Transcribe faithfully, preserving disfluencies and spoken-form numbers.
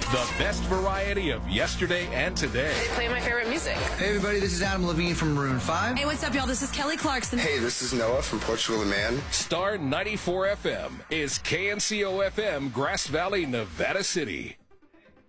The best variety of yesterday and today. They play my favorite music. Hey, everybody, this is Adam Levine from Maroon five. Hey, what's up, y'all? This is Kelly Clarkson. Hey, this is Noah from Portugal the Man. Star ninety-four F M is K N C O F M, Grass Valley, Nevada City.